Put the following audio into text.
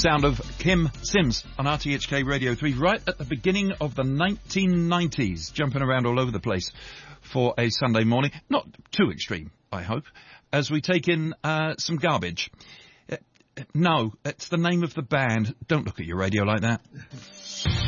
sound of Kim Sims on RTHK Radio 3 right at the beginning of the 1990s, jumping around all over the place for a Sunday morning. Not too extreme, I hope, as we take in some garbage. No, it's the name of the band. Don't look at your radio like that.